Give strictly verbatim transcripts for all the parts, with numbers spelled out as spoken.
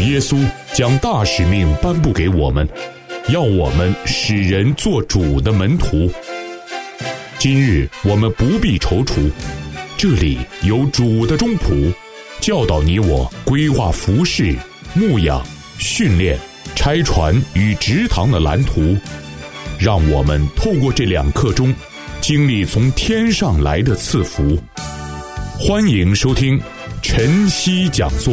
耶稣将大使命颁布给我们，要我们使人做主的门徒。今日我们不必踌躇，这里有主的中仆，教导你我规划服事、牧养、训练、拆船与植堂的蓝图，让我们透过这两刻钟，经历从天上来的赐福。欢迎收听晨曦讲座。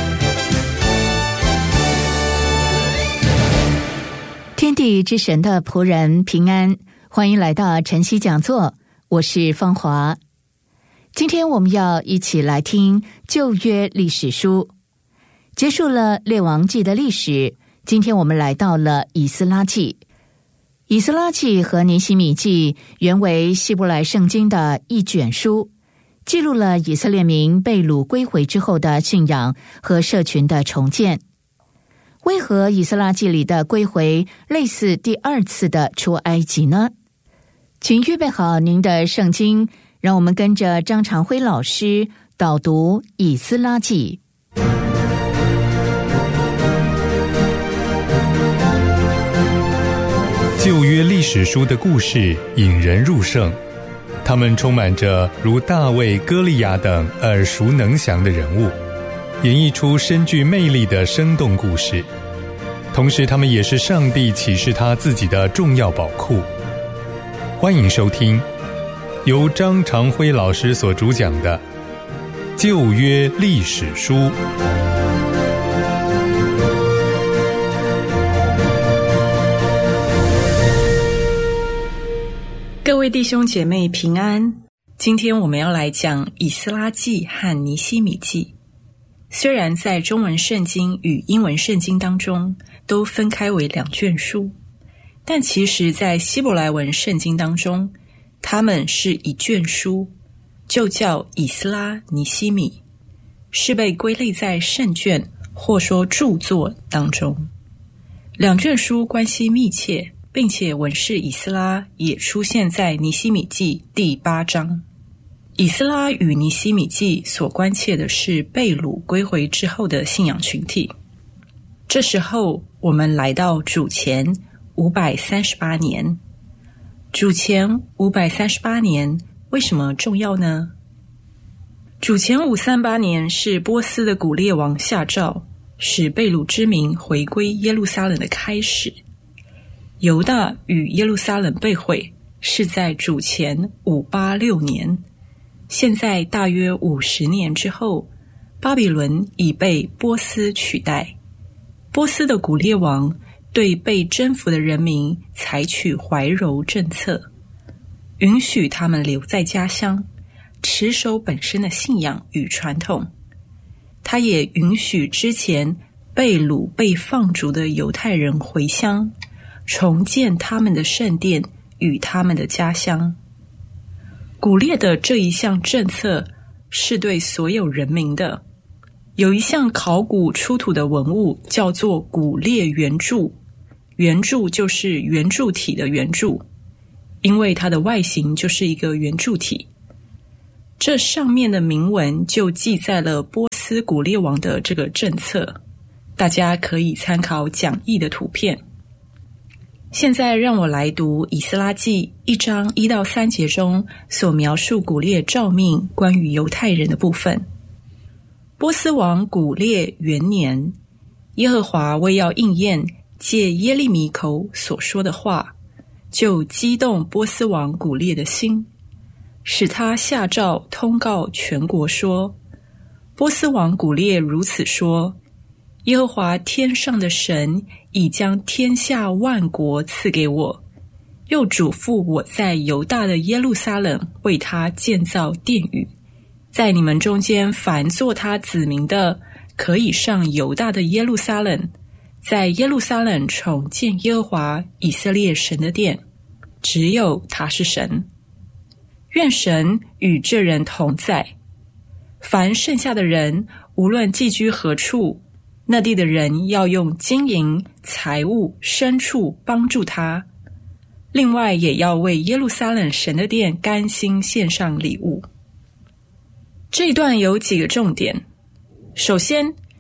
天地之神的仆人平安，欢迎来到晨曦讲座，我是芳华。今天我们要一起来听旧约历史书。结束了列王记的历史，今天我们来到了以斯拉记。以斯拉记和尼希米记原为希伯来圣经的一卷书，记录了以色列民被掳归回之后的信仰和社群的重建。为何以斯拉记里的归回类似第二次的出埃及呢？请预备好您的圣经，让我们跟着张长辉老师导读以斯拉记。 旧约历史书的故事引人入胜，他们充满着如大卫、歌利亚等耳熟能详的人物，演绎出深具魅力的生动故事。同时他们也是上帝启示他自己的重要宝库。欢迎收听由张长辉老师所主讲的旧约历史书。 各位弟兄姐妹平安，今天我们要来讲以斯拉记和尼希米记。虽然在中文圣经与英文圣经当中都分开为两卷书，但其实在希伯来文圣经当中，它们是一卷书，就叫以斯拉尼希米，是被归类在圣卷或说著作当中。两卷书关系密切，并且文士以斯拉也出现在尼希米记第八章。以斯拉与尼希米记所关切的是被掳归回之后的信仰群体。这时候我们来到主前五百三十八年。主前五百三十八年为什么重要呢？主前五三八年是波斯的古列王下诏，使被掳之民回归耶路撒冷的开始。犹大与耶路撒冷被毁是在主前五八六年，现在大约五十年之后，巴比伦已被波斯取代。波斯的古列王对被征服的人民采取怀柔政策，允许他们留在家乡，持守本身的信仰与传统。他也允许之前被掳被放逐的犹太人回乡，重建他们的圣殿与他们的家乡。古列的这一项政策是对所有人民的。有一项考古出土的文物叫做古列圆柱，圆柱就是圆柱体的圆柱，因为它的外形就是一个圆柱体。这上面的铭文就记载了波斯古列王的这个政策，大家可以参考讲义的图片。现在让我来读以斯拉记一章一到三节中所描述古列诏命关于犹太人的部分。波斯王古列元年，耶和华为要应验借耶利米口所说的话，就激动波斯王古列的心，使他下诏通告全国说：波斯王古列如此说，耶和华天上的神已将天下万国赐给我，又嘱咐我在犹大的耶路撒冷为他建造殿宇，在你们中间凡做他子民的，可以上犹大的耶路撒冷，在耶路撒冷重建耶和华以色列神的殿，只有他是神。愿神与这人同在。凡剩下的人，无论寄居何处，那地的人要用金银、财物、牲畜帮助他，另外也要为耶路撒冷神的殿甘心献上礼物。这一段有几个重点。首先，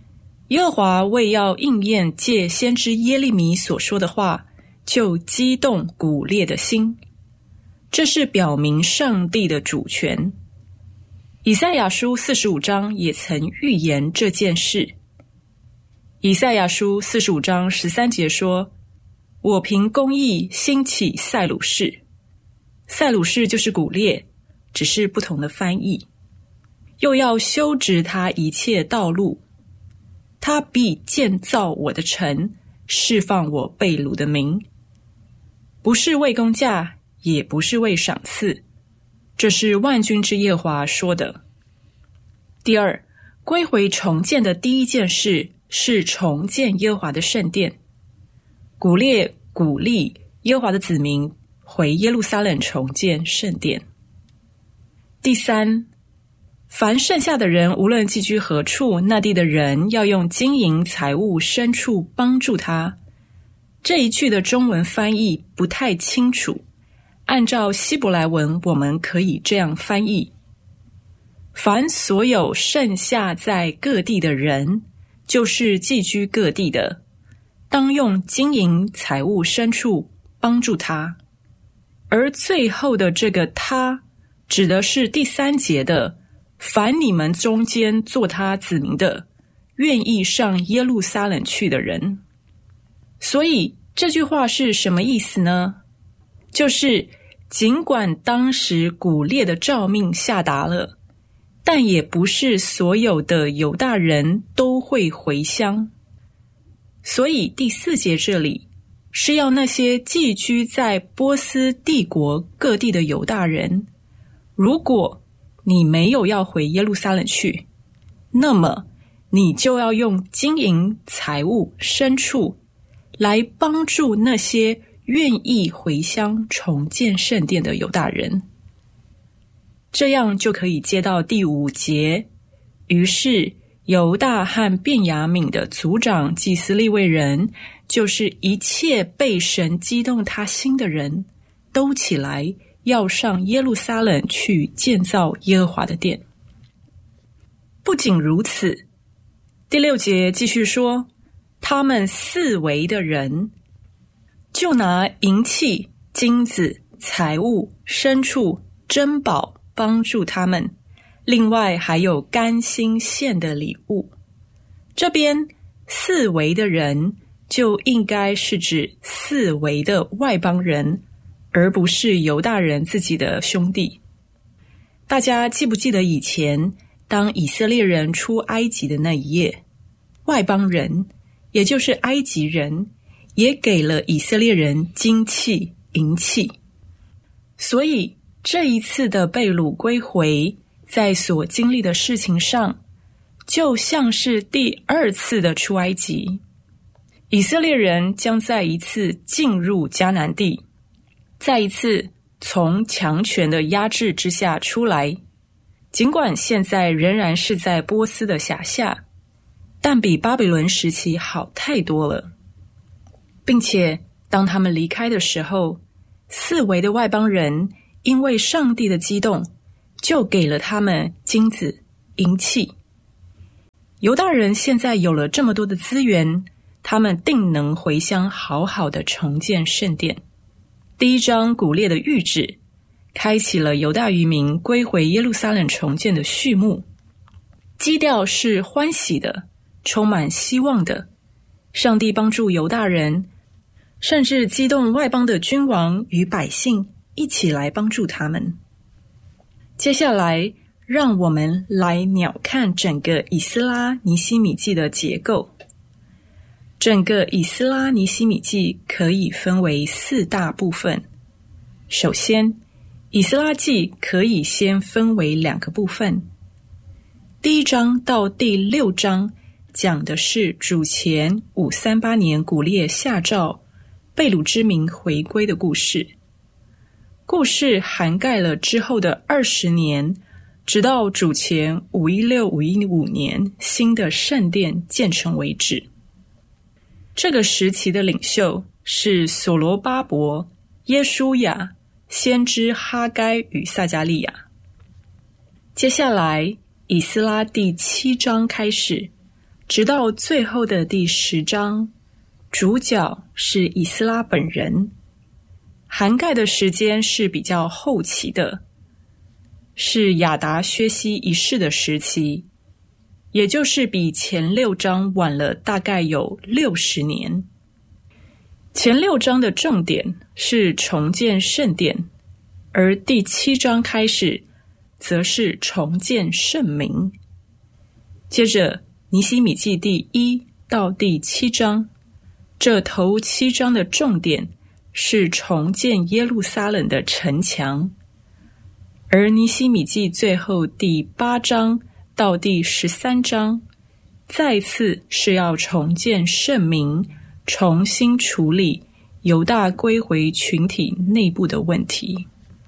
耶和华为要应验借先知耶利米所说的话，就激动古列的心，这是表明上帝的主权。以赛亚书四十五章也曾预言这件事。以赛亚书四十五章十三节说，我凭公义兴起塞鲁士。塞鲁士就是古列，只是不同的翻译。又要修直他一切道路，他必建造我的城，释放我被掳的民，不是为工价，也不是为赏赐，这是万军之耶和华说的。第二，归回重建的第一件事是重建耶和华的圣殿。古列鼓励耶和华的子民回耶路撒冷重建圣殿。第三，凡剩下的人无论寄居何处，那地的人要用金银财物牲畜帮助他。这一句的中文翻译不太清楚，按照希伯来文我们可以这样翻译，凡所有剩下在各地的人，就是寄居各地的，当用金银财物牲畜帮助他。而最后的这个他指的是第三节的，凡你们中间做他子民的，愿意上耶路撒冷去的人。所以这句话是什么意思呢？就是尽管当时古列的诏命下达了，但也不是所有的犹大人都会回乡。所以第四节这里是要那些寄居在波斯帝国各地的犹大人，如果你没有要回耶路撒冷去，那么你就要用金银财物牲畜来帮助那些愿意回乡重建圣殿的犹大人。这样就可以接到第五节，于是犹大和便雅悯的族长祭司利未人，就是一切被神激动他心的人，都起来要上耶路撒冷去建造耶和华的殿。不仅如此，第六节继续说，他们四围的人就拿银器、金子、财物、牲畜、珍宝帮助他们，另外还有甘心献的礼物。这边四围的人就应该是指四围的外邦人，而不是犹大人自己的兄弟。大家记不记得以前当以色列人出埃及的那一夜，外邦人也就是埃及人也给了以色列人金器、银器。所以这一次的被掳归回，在所经历的事情上，就像是第二次的出埃及。以色列人将再一次进入迦南地，再一次从强权的压制之下出来。尽管现在仍然是在波斯的辖下，但比巴比伦时期好太多了。并且当他们离开的时候，四围的外邦人因为上帝的激动，就给了他们金子、银器。犹大人现在有了这么多的资源，他们定能回乡好好的重建圣殿。第一章古列的谕旨开启了犹大渔民归回耶路撒冷重建的序幕，基调是欢喜的，充满希望的。上帝帮助犹大人，甚至激动外邦的君王与百姓一起来帮助他们。接下来让我们来鸟看整个以斯拉尼希米记的结构。整个以斯拉尼希米记可以分为四大部分。首先，以斯拉记可以先分为两个部分。第一章到第六章讲的是主前五三八年古列下诏被掳之民回归的故事。故事涵盖了之后的二十年，直到主前五一六、五一五年新的圣殿建成为止。这个时期的领袖是所罗巴伯、耶书亚、先知哈该与撒迦利亚。接下来以斯拉第七章开始， 直到最后的第十章，主角是以斯拉本人，涵盖的时间是比较后期的，是亚达薛西一世的时期，也就是比前六章晚了大概有六十年。前六章的重点是重建圣殿，而第七章开始则是重建圣民。接着尼希米记第一到第七章，这头七章的重点是重建耶路撒冷的城墙，而尼希米记最后第八章到第十三章，再次是要重建圣民，重新处理犹大归回群体内部的问题。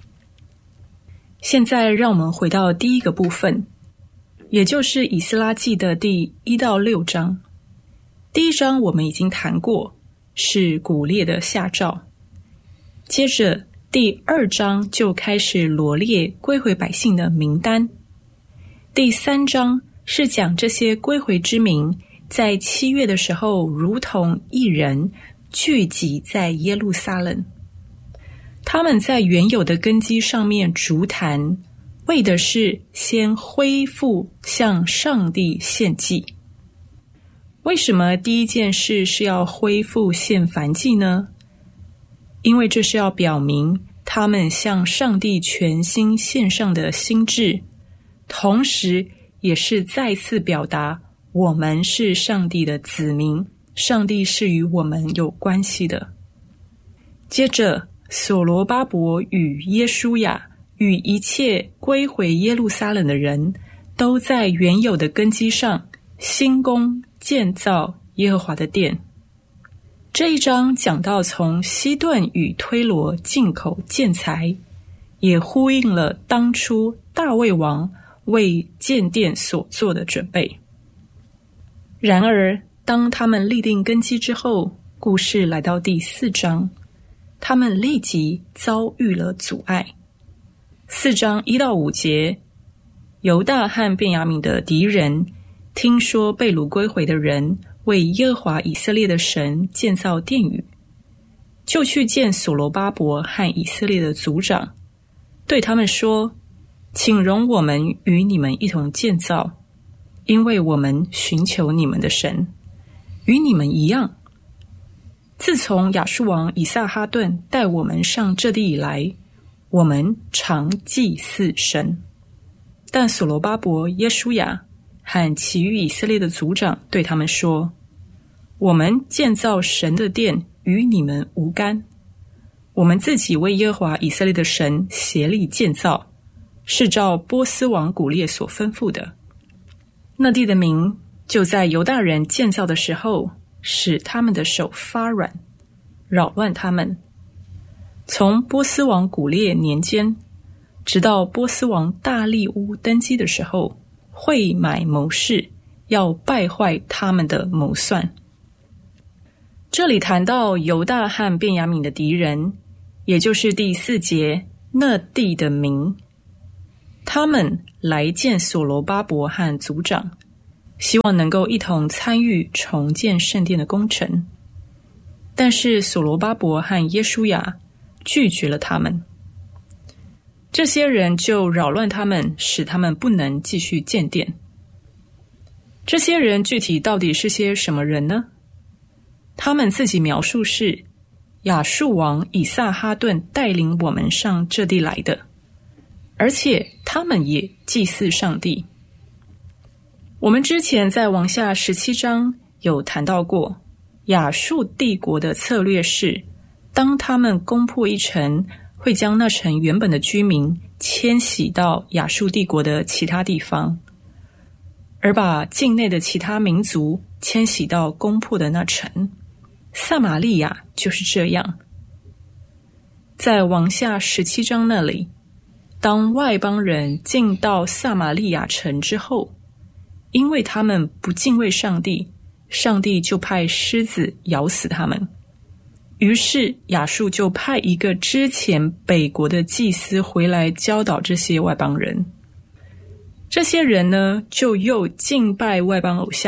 现在让我们回到第一个部分，也就是以斯拉记的第一到六章。第一章我们已经谈过，是古列的下诏。接着第二章就开始罗列归回百姓的名单。第三章是讲这些归回之民在七月的时候如同一人聚集在耶路撒冷，他们在原有的根基上面筑坛，为的是先恢复向上帝献祭。为什么第一件事是要恢复献燔祭呢？因为这是要表明他们向上帝全心献上的心志，同时也是再次表达我们是上帝的子民，上帝是与我们有关系的。接着所罗巴伯与耶书亚与一切归回耶路撒冷的人，都在原有的根基上兴工建造耶和华的殿。这一章讲到从西顿与推罗进口建材，也呼应了当初大卫王为建殿所做的准备。然而当他们立定根基之后，故事来到第四章，他们立即遭遇了阻碍。四章一到五节，犹大和便雅悯的敌人听说被掳归回的人为耶和华以色列的神建造殿宇，就去见所罗巴伯和以色列的族长，对他们说：请容我们与你们一同建造，因为我们寻求你们的神，与你们一样。自从亚述王以撒哈顿带我们上这地以来，我们常祭祀神。但所罗巴伯、耶书亚和其余以色列的族长对他们说：我们建造神的殿与你们无干，我们自己为耶和华以色列的神协力建造，是照波斯王古列所吩咐的。那地的民就在犹大人建造的时候，使他们的手发软，扰乱他们。从波斯王古列年间，直到波斯王大利乌登基的时候，会买谋士，要败坏他们的谋算。这里谈到犹大和便雅悯的敌人，也就是第四节那地的民，他们来见所罗巴伯和族长，希望能够一同参与重建圣殿的工程。但是所罗巴伯和耶书亚拒绝了他们，这些人就扰乱他们，使他们不能继续建殿。这些人具体到底是些什么人呢？他们自己描述是亚述王以撒哈顿带领我们上这地来的，而且他们也祭祀上帝。我们之前在王下十七章有谈到过，亚述帝国的策略是，当他们攻破一城，会将那城原本的居民迁徙到亚述帝国的其他地方，而把境内的其他民族迁徙到攻破的那城。撒玛利亚就是这样。在王下十七章那里，当外邦人进到撒玛利亚城之后，因为他们不敬畏上帝，上帝就派狮子咬死他们。于是亚述就派一个之前北国的祭司回来教导这些外邦人。这些人呢，就又敬拜外邦偶像，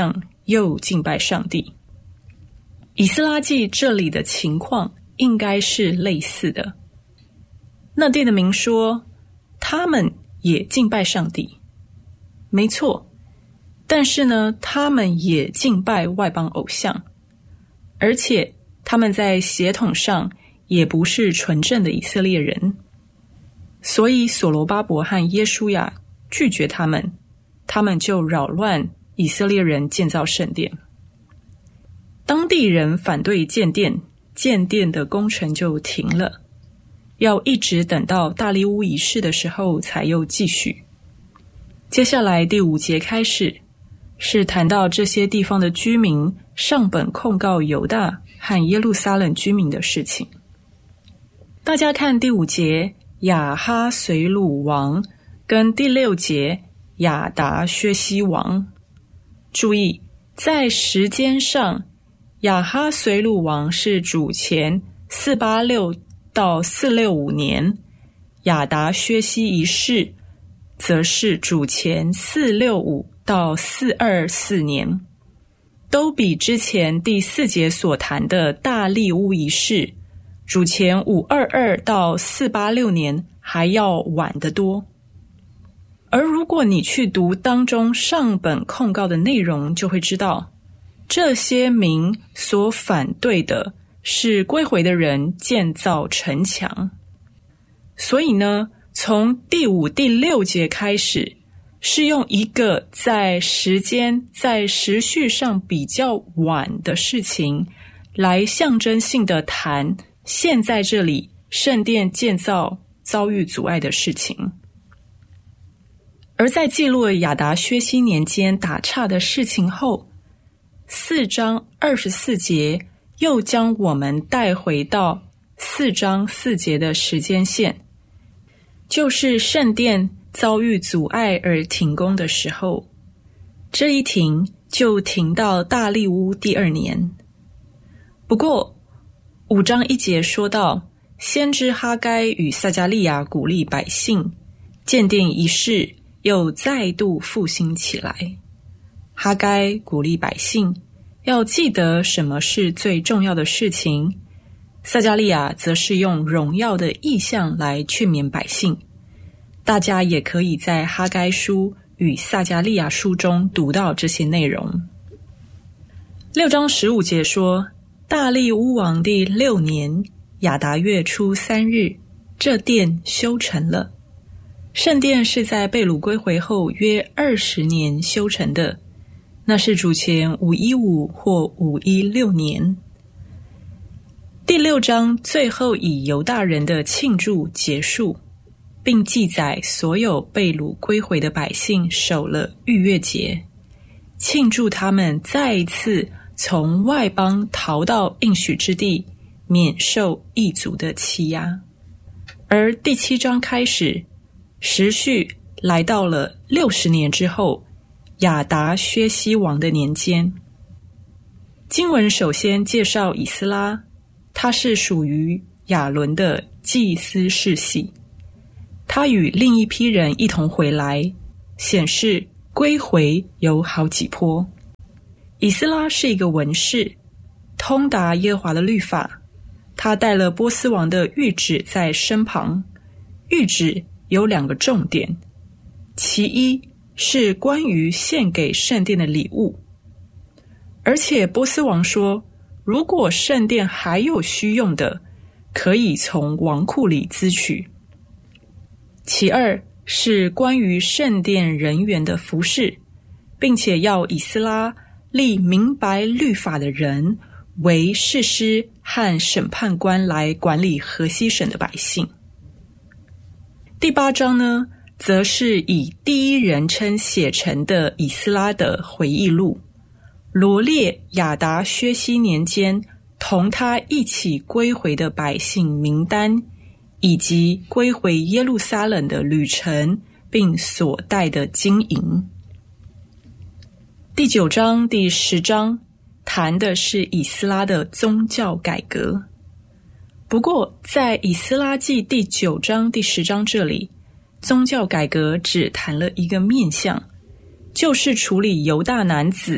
又敬拜上帝。以斯拉记这里的情况应该是类似的。那地的民说，他们也敬拜上帝，没错，但是呢，他们也敬拜外邦偶像，而且他们在血统上也不是纯正的以色列人，所以所罗巴伯和耶书亚拒绝他们，他们就扰乱以色列人建造圣殿。当地人反对建殿，建殿的工程就停了，要一直等到大利乌一世的时候才又继续。接下来第五节开始，是谈到这些地方的居民上本控告犹大和耶路撒冷居民的事情。大家看第五节亚哈随鲁王跟第六节亚达薛西王，注意在时间上，亚哈随鲁王是主前四八六到四六五年，亚达薛西一世则是主前四六五到四二四年，都比之前第四节所谈的大利乌一世主前五二二到四八六年还要晚得多。而如果你去读当中上本控告的内容，就会知道这些民所反对的是归回的人建造城墙。所以呢，从第五、第六节开始，是用一个在时间、在时序上比较晚的事情，来象征性的谈现在这里圣殿建造遭遇阻碍的事情。而在记录了亚达薛西年间打岔的事情后，四章二十四节又将我们带回到四章四节的时间线，就是圣殿遭遇阻碍而停工的时候，这一停就停到大利乌第二年。不过五章一节说到，先知哈该与撒迦利亚鼓励百姓，建殿仪式又再度复兴起来。哈该鼓励百姓要记得什么是最重要的事情，撒迦利亚则是用荣耀的意象来劝勉百姓。大家也可以在哈该书与撒迦利亚书中读到这些内容。六章十五节说，大利乌王第六年亚达月初三日，这殿修成了。圣殿是在被掳归回后约二十年修成的，那是主前五一五或五一六年。第六章最后以犹大人的庆祝结束，并记载所有被掳归回的百姓守了逾越节，庆祝他们再一次从外邦逃到应许之地，免受异族的欺压。而第七章开始，时序来到了六十年之后，亚达薛西王的年间。经文首先介绍以斯拉，他是属于亚伦的祭司世系，他与另一批人一同回来，显示归回有好几波。以斯拉是一个文士，通达耶和华的律法，他带了波斯王的谕旨在身旁。谕旨有两个重点，其一是关于献给圣殿的礼物，而且波斯王说，如果圣殿还有需用的，可以从王库里支取。其二是关于圣殿人员的服事，并且要以斯拉立明白律法的人为士师和审判官来管理河西省的百姓。第八章呢，则是以第一人称写成的以斯拉的回忆录，罗列亚达薛西年间同他一起归回的百姓名单，以及归回耶路撒冷的旅程，并所带的金银。第九章、第十章谈的是以斯拉的宗教改革。不过在以斯拉记第九章、第十章这里，宗教改革只谈了一个面向，就是处理犹大男子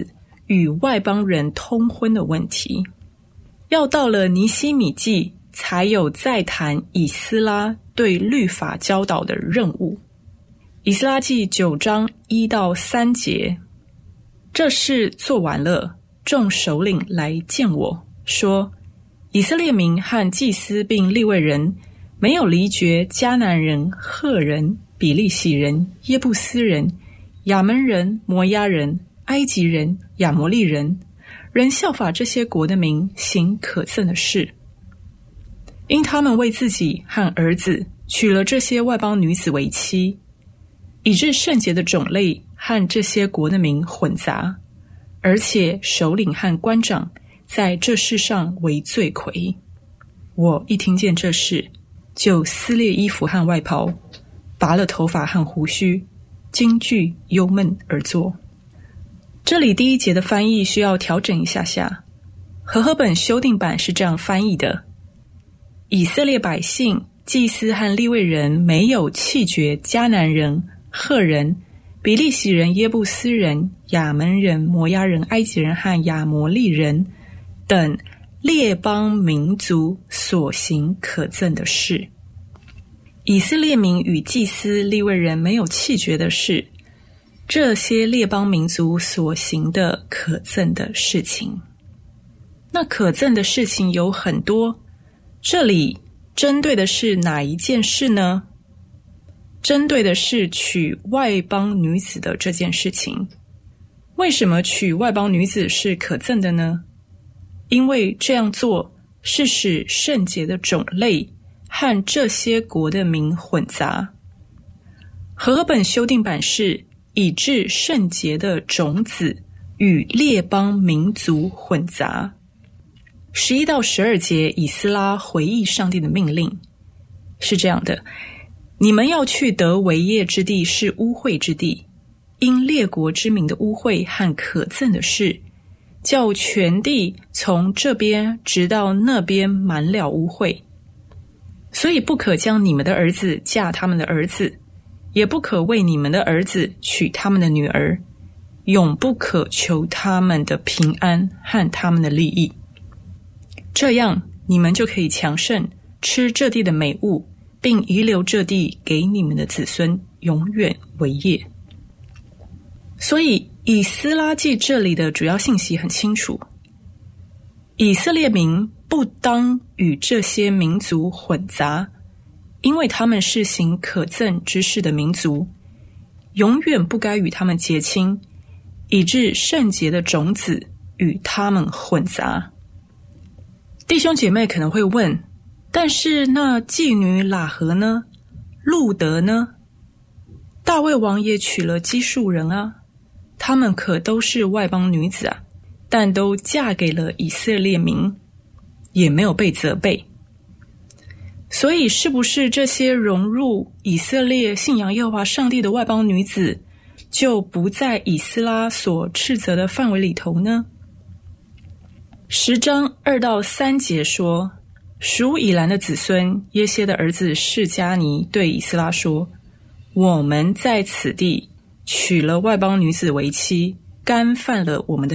与外邦人通婚的问题。要到了尼希米记，才有再谈以斯拉对律法教导的任务。以斯拉记九章一到三节，这事做完了，众首领来见我，说：以色列民和祭司并利未人没有离绝迦南人、赫人、比利洗人、耶布斯人、亚门人、摩押人、埃及人、亚摩利人，仍效法这些国的民行可憎的事，因他们为自己和儿子娶了这些外邦女子为妻，以致圣洁的种类和这些国的民混杂，而且首领和官长在这事上为罪魁。我一听见这事，就撕裂衣服和外袍，拔了头发和胡须，惊惧忧闷而坐。这里第一节的翻译需要调整一下下，和合本修订版是这样翻译的：以色列百姓、祭司和利未人没有弃绝迦南人、赫人、比利洗人、耶布斯人、亚门人、摩押人、埃及人和亚摩利人等列邦民族所行可憎的事。以色列民与祭司利未人没有弃绝的是这些列邦民族所行的可憎的事情。那可憎的事情有很多，这里针对的是哪一件事呢？针对的是娶外邦女子的这件事情。为什么娶外邦女子是可憎的呢？因为这样做是使圣洁的种类和这些国的民混杂。和合本修订版是以致圣洁的种子与列邦民族混杂。十一到十二节，以斯拉回忆上帝的命令是这样的：你们要去得为业之地是污秽之地，因列国之民的污秽和可憎的事，叫全地从这边直到那边满了污秽。所以不可将你们的儿子嫁他们的儿子，也不可为你们的儿子娶他们的女儿，永不可求他们的平安和他们的利益。这样你们就可以强盛，吃这地的美物，并遗留这地给你们的子孙，永远为业。所以以斯拉记这里的主要信息很清楚，以色列民不当与这些民族混杂，因为他们是行可憎之事的民族，永远不该与他们结亲，以致圣洁的种子与他们混杂。弟兄姐妹可能会问，但是那妓女喇合呢？路德呢？大卫王也娶了基述人啊，他们可都是外邦女子啊，但都嫁给了以色列民，也没有被责备。所以是不是这些融入以色列信仰耶和华上帝的外邦女子就不在以斯拉所斥责的范围里头呢？十章二到三节说，属以兰的子孙耶歇的儿子示迦尼对以斯拉说，我们在此地娶了外邦女子为妻，干犯了我们的